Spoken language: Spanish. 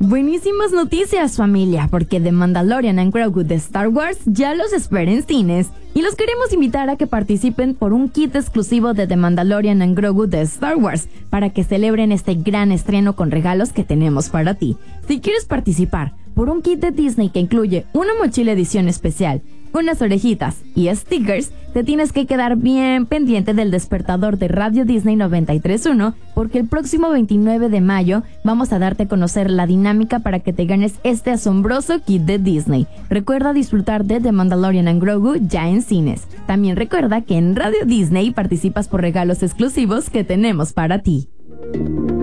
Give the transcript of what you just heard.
Buenísimas noticias, familia, porque The Mandalorian and Grogu de Star Wars ya los espera en cines y los queremos invitar a que participen por un kit exclusivo de The Mandalorian and Grogu de Star Wars para que celebren este gran estreno con regalos que tenemos para ti. Si quieres participar por un kit de Disney que incluye una mochila edición especial, unas orejitas y stickers, te tienes que quedar bien pendiente del despertador de Radio Disney 93.1 porque el próximo 29 de mayo vamos a darte a conocer la dinámica para que te ganes este asombroso kit de Disney. Recuerda disfrutar de The Mandalorian and Grogu ya en cines. También recuerda que en Radio Disney participas por regalos exclusivos que tenemos para ti.